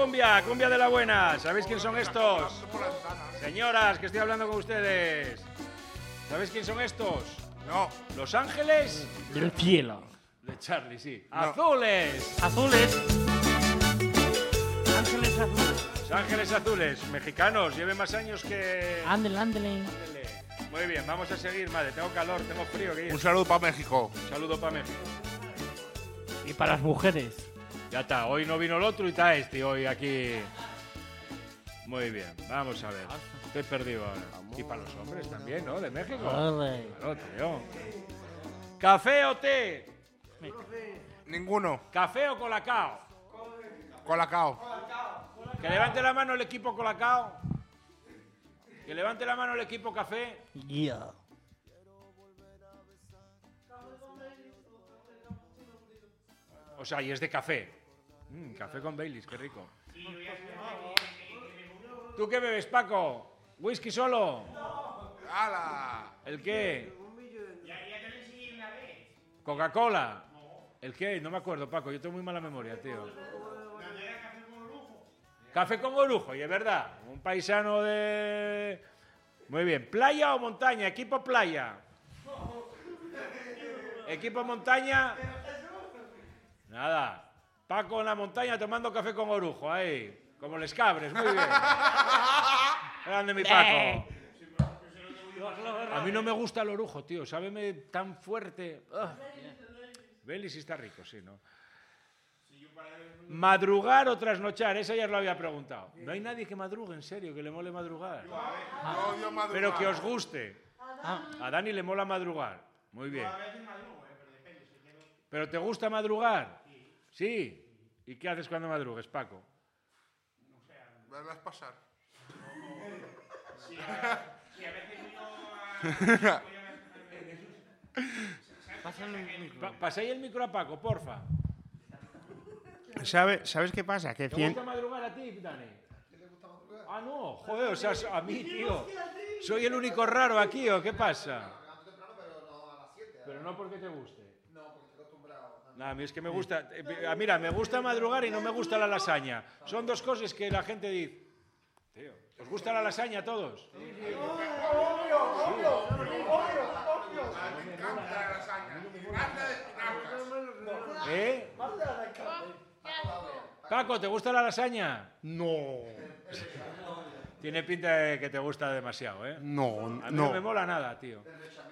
Cumbia, cumbia de la buena. ¿Sabéis quién son estos? Señoras, que estoy hablando con ustedes. ¿Sabéis quién son estos? No. Los Ángeles Del cielo. de Charlie, sí. No. Azules. Azules. Ángeles azules. Los Ángeles Azules, mexicanos, lleven más años que... Ándele, ándele. Muy bien, vamos a seguir, madre. Tengo calor, tengo frío. Un saludo para México. Un saludo para México. Y para las mujeres. Ya está, hoy no vino el otro y está este hoy aquí. Muy bien, vamos a ver. Estoy perdido ahora. Y para los hombres también, ¿no? De México. Ole. Claro, tío. ¿Café o té? Ninguno. ¿Café o colacao? Colacao. Que levante la mano el equipo colacao. Que levante la mano el equipo café. Yeah. O sea, y es de café. Café con Baileys, qué rico. ¿Tú qué bebes, Paco? ¿Whisky solo? ¡Hala! ¿El qué? ¿Coca-Cola? ¿El qué? No me acuerdo, Paco. Yo tengo muy mala memoria, tío. Café con orujo, y es verdad. Un paisano de... Muy bien. ¿Playa o montaña? Equipo playa. Equipo montaña. Nada. Paco en la montaña tomando café con orujo, ahí. Como les cabres, muy bien. Grande mi Paco. A mí no me gusta el orujo, tío. Sábeme tan fuerte. Baileys sí está rico, sí, ¿no? ¿Madrugar o trasnochar? Esa ya os lo había preguntado. No hay nadie que madrugue, en serio, que le mole madrugar. Odio madrugar. Pero que os guste. A Dani le mola madrugar. Muy bien. ¿Pero te gusta madrugar? Sí. ¿Y qué haces cuando madrugues, Paco? Verlas pasar. Sí, a veces Pasáis el micro a Paco, porfa. ¿Sabes qué pasa? Que ¿Te gusta madrugar a ti, Dani? Ah, no, joder, o sea, a mí, tío. ¿Soy el único raro aquí o qué pasa? Pero no porque te guste. Nada, a mí es que me gusta. Mira, me gusta madrugar y no me gusta la lasaña. Son dos cosas que la gente dice. Tío, ¿os gusta la lasaña a todos? ¿Eh? Paco, ¿te gusta la lasaña? No. Tiene pinta de que te gusta demasiado, ¿eh? No, A mí no me no. mola nada, tío.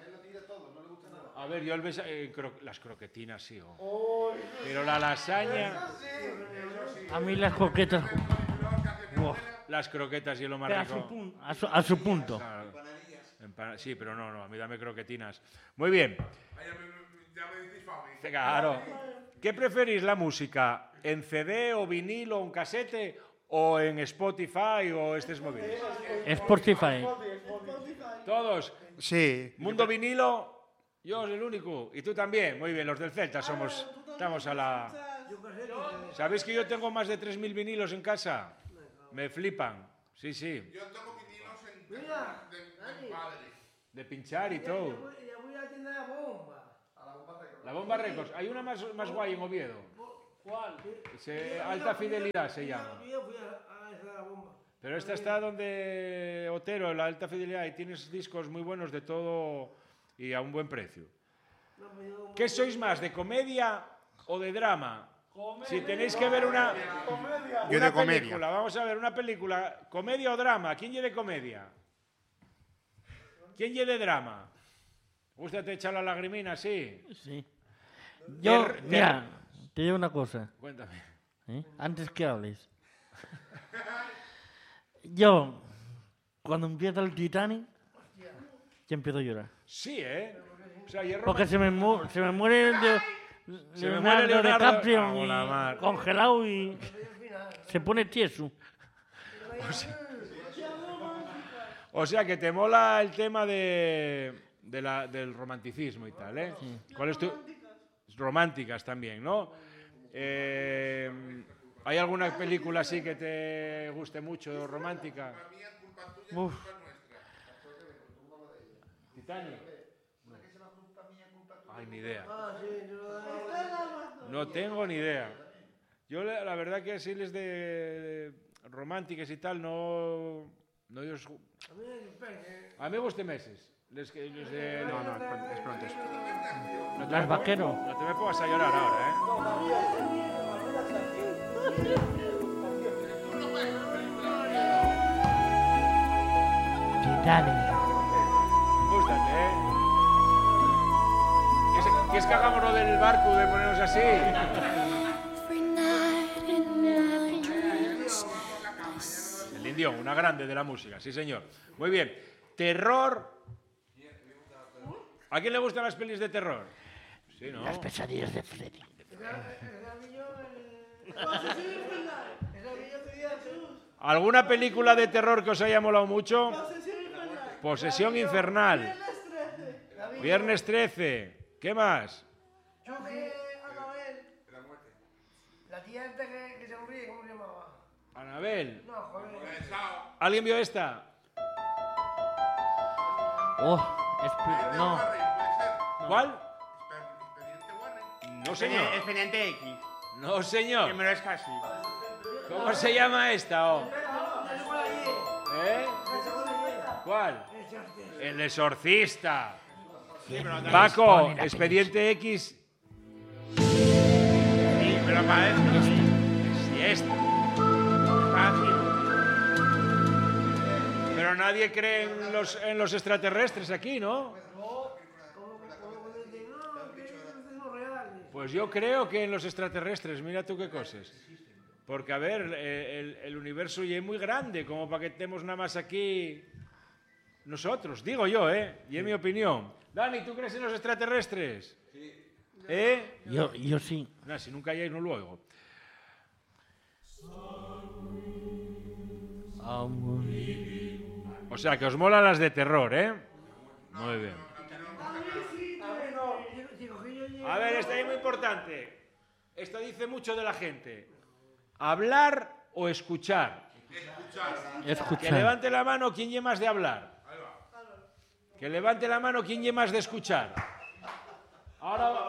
A ver, yo las croquetinas sí. Pero la lasaña... A mí las coquetas. Buah. Las croquetas y lo más Pero rico. a su punto. Claro. Sí, pero no, a mí dame croquetinas. Muy bien. Ya me decís fácil. Claro. ¿Qué preferís la música? ¿En CD o vinilo o en casete o en Spotify o estos móviles? Spotify. Todos. Sí. Mundo vinilo, yo soy el único. Y tú también. Muy bien, los del Celta estamos a la... ¿Sabéis que yo tengo más de 3.000 vinilos en casa? Me flipan. Sí, sí. Yo tengo vinilos de mi padre. De pinchar y todo. Ya voy a tener la bomba. La Bomba Records. Hay una más guay en Oviedo. ¿Cuál? Alta Fidelidad se llama. Yo fui a esa la bomba. Pero esta está donde Otero, la Alta Fidelidad, y tienes discos muy buenos de todo y a un buen precio. ¿Qué sois más, de comedia o de drama? Si tenéis que ver una Yo de comedia. película, vamos a ver una película, comedia o drama, ¿quién lleve comedia? ¿Quién lleve drama? ¿Gústate echar la lagrimina, sí? Sí. Yo, Ter- mira, te digo una cosa. Cuéntame. Antes que hables. Yo, cuando empieza el Titanic, ya empiezo a llorar. Sí, ¿eh? O sea, y es Porque se me muere Se me muere Leonardo. DiCaprio Ah, la mar. congelado y se pone tieso. O sea, que te mola el tema del romanticismo y tal, ¿eh? ¿Cuál es tu...? Románticas también, ¿no? ¿Hay alguna película así que te guste mucho, romántica? Uf. ¿Titanic? Ay, ni idea. No tengo ni idea. Yo la verdad que así les de románticas y tal, no ellos... A mí me depende. A mí me gustan meses. Les de... No, es pronto. No te Las me vaquero. No te me pongas a llorar ahora, ¿eh? Titanic. Gústate, ¿eh? ¿Quieres que hagamos lo del barco de ponernos así? El indio, una grande de la música, sí señor. Muy bien. Terror. ¿A quién le gustan las pelis de terror? Sí, ¿no? Las pesadillas de Freddy. ¿Alguna película de terror que os haya molado mucho? Posesión infernal. Viernes 13. ¿Qué más? Anabel. La tía esta que se ríe, ¿cómo se llamaba? Anabel. No, joder. ¿Alguien vio esta? Oh, no. ¿Cuál? Expediente Warren. No, señor. Expediente X. No, Que señor. me lo es casi. ¿Cómo se llama esta? Oh? ¿Eh? ¿Cuál? El exorcista. Paco, Expediente X. Sí, pero para esto. Siesta. Fácil. Pero nadie cree en los extraterrestres aquí, ¿no? Pues yo creo que en los extraterrestres, mira tú qué cosas. Porque, a ver, el universo ya es muy grande, como para que estemos nada más aquí nosotros, digo yo, ¿eh? Y es mi opinión. Dani, ¿tú crees en los extraterrestres? Sí. ¿Eh? Yo sí. No, si nunca hayáis, no lo oigo. O sea, que os molan las de terror, ¿eh? Muy bien. A ver, esta es muy importante. Esto dice mucho de la gente. ¿Hablar o escuchar? Que Escuchar. levante la mano quien lleve más de hablar. Que levante la mano quien lleve más de escuchar. Ahora...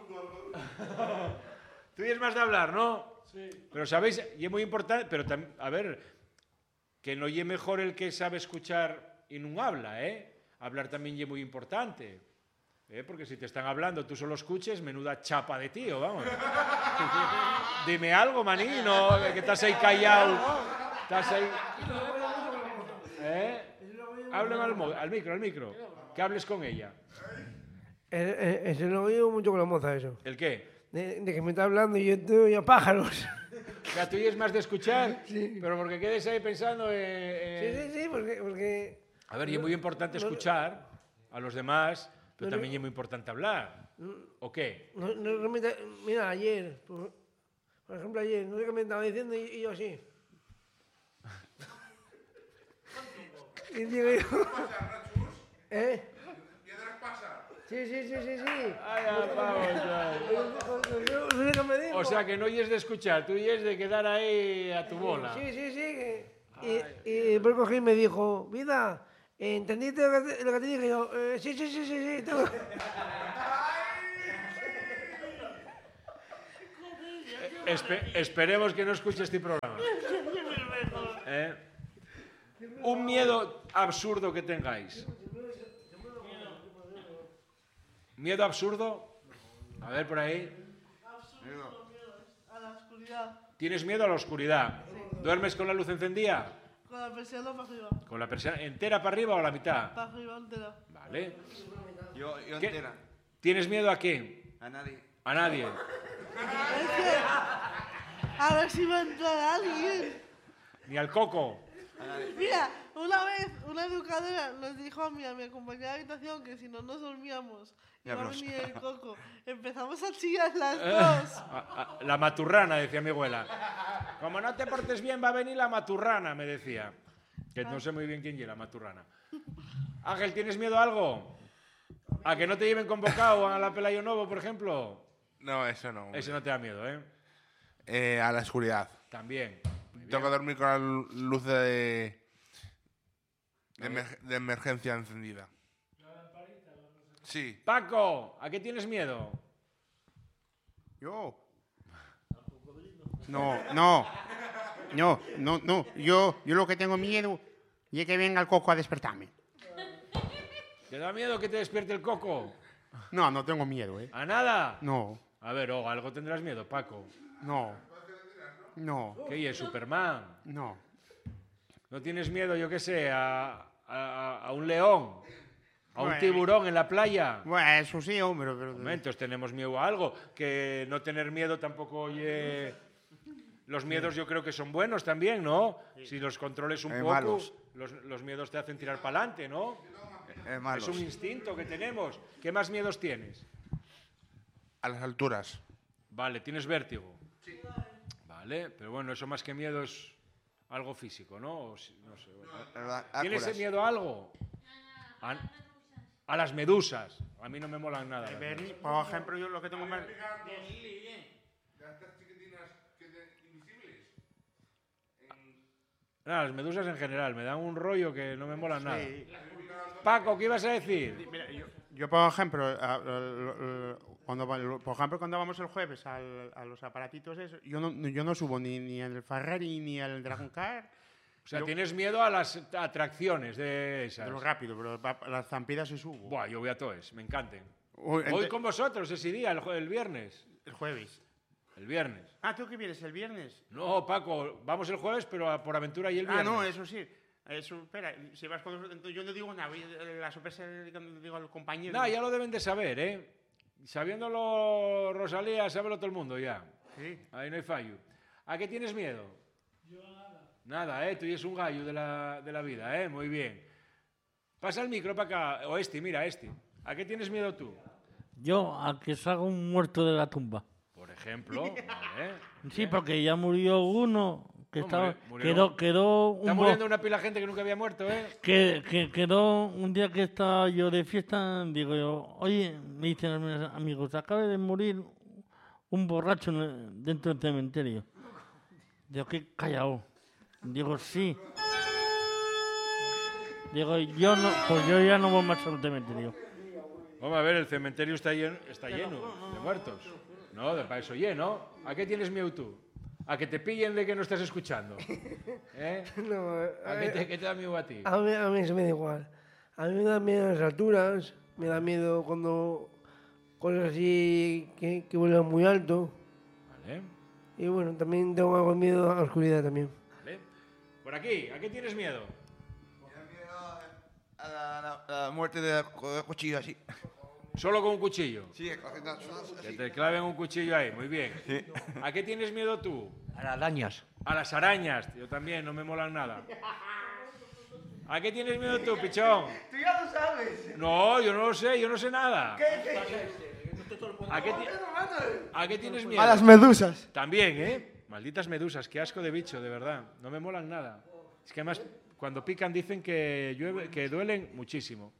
Tú lleves más de hablar, ¿no? Sí. Pero sabéis, y es muy importante, pero a ver, que no lleve mejor el que sabe escuchar y no habla, ¿eh? Hablar también es muy importante. Porque si te están hablando, tú solo escuches, menuda chapa de tío, vamos. Dime algo, maní, no, que estás ahí callado. Estás ahí... Háblame al micro. Que hables con ella. Ese lo oigo mucho con la moza, eso. ¿El qué? De que me está hablando y yo estoy a pájaros. O sea, tú es más de escuchar, sí. Pero porque quedes ahí pensando Sí, porque... A ver, y es muy importante escuchar a los demás, pero también es muy importante hablar. ¿O qué? Mira, ayer, por ejemplo, ayer, no sé qué me estaba diciendo y yo así. Y digo yo... ¿Eh? ¿Piedras pasar? Sí. Ay, o sea, que no oyes de escuchar, tú oyes de quedar ahí a tu bola. Sí. Y después cogí y me dijo, vida, ¿entendiste lo que te dije? Y yo, sí. Esperemos que no escuche este programa. Un miedo absurdo que tengáis. ¿Miedo absurdo? A ver, por ahí. Absurdo, miedo a la oscuridad. ¿Tienes miedo a la oscuridad? ¿Duermes con la luz encendida? Con la persiana para arriba. ¿Con la persiana entera para arriba o la mitad? Para arriba entera. Vale. Yo ¿Qué? entera. ¿Tienes miedo a qué? A nadie. A nadie. Es que... A ver si va a entrar alguien. Ni al coco. Mira, una vez una educadora nos dijo a mi compañera de habitación que si no nos dormíamos iba a venir el coco. Empezamos a chillar las dos. La maturrana, decía mi abuela. Como no te portes bien, va a venir la maturrana, me decía. Que no sé muy bien quién es la maturrana. Ángel, ¿tienes miedo a algo? ¿A que no te lleven convocado a la Pelayo Novo, por ejemplo? No, eso no. Ese no te da miedo, ¿eh? A la oscuridad. También. Tengo que dormir con la luz de emergencia encendida. Sí. Paco, ¿a qué tienes miedo? Yo. No. Yo lo que tengo miedo es que venga el coco a despertarme. ¿Te da miedo que te despierte el coco? No tengo miedo, ¿eh? ¿A nada? No. A ver, algo tendrás miedo, Paco. No. ¿Qué es, Superman? No. ¿No tienes miedo, yo qué sé, a un león? ¿A un Bueno. tiburón en la playa? Bueno, eso sí, hombre, pero... Momentos, tenemos miedo a algo. Que no tener miedo tampoco oye... Los miedos yo creo que son buenos también, ¿no? Si los controles un poco, malos. los miedos te hacen tirar para adelante, ¿no? Malos. Es un instinto que tenemos. ¿Qué más miedos tienes? A las alturas. Vale, ¿tienes vértigo? Sí. Vale, pero bueno, eso más que miedo es algo físico, ¿no? No sé. Bueno. ¿Tienes Áculas. miedo a algo? A las medusas. A mí no me molan nada. las medusas. Bernie, por ejemplo, yo lo que tengo más... Nada, las medusas en general, me dan un rollo que no me molan nada. Paco, ¿qué ibas a decir? Mira, yo por ejemplo, cuando vamos el jueves a los aparatitos esos, yo no subo ni el Ferrari ni el Dragon Car. O sea, tienes miedo a las atracciones de esas. De lo rápido, pero las zampidas sí subo. Buah, yo voy a todos, me encanten. Voy con vosotros ese día, el viernes. el jueves. El viernes. Ah, ¿tú qué vienes el viernes? No, Paco, vamos el jueves, pero por aventura y el viernes. Ah, no, eso sí. Eso, espera, si vas con entonces yo no digo nada, la sorpresa digo al compañero. No, ya lo deben de saber, ¿eh? Sabiéndolo Rosalía, sábelo todo el mundo ya. Sí. Ahí no hay fallo. ¿A qué tienes miedo? Yo nada. Nada, ¿eh? Tú eres un gallo de la vida, ¿eh? Muy bien. Pasa el micro para acá. O mira, ¿A qué tienes miedo tú? Yo, a que salga un muerto de la tumba. Por ejemplo, ¿vale? Sí, porque ya murió uno que Hombre, estaba... murió. Quedó Está un... muriendo una pila de gente que nunca había muerto, ¿eh? Que quedó un día que estaba yo de fiesta, digo yo, oye, me dicen mis amigos, acaba de morir un borracho dentro del cementerio. Digo, qué callado. Digo, sí. Digo, yo no, pues yo ya no voy más al cementerio. Vamos a ver, el cementerio está lleno de muertos. No, para eso lleno. ¿A qué tienes miedo tú? ¿A que te pillen de que no estás escuchando? ¿Eh? No, ¿Qué te da miedo a ti? a mí se me da igual. A mí me da miedo las alturas, me da miedo cuando cosas así que vuelan muy alto. Vale, Y bueno, también tengo algo de miedo a la oscuridad también. vale. Por aquí, ¿a qué tienes miedo? A la muerte de cuchillo así. Solo con un cuchillo. Sí, Que te claven un cuchillo ahí, muy bien. ¿A qué tienes miedo tú? a las arañas. A las arañas. Yo también, no me molan nada. ¿A qué tienes miedo tú, pichón? Tú ya lo sabes. No, yo no lo sé, yo no sé nada. ¿A qué tienes miedo? A las medusas. También, ¿eh? Malditas medusas, qué asco de bicho, de verdad. No me molan nada. Es que además, cuando pican dicen que duelen muchísimo.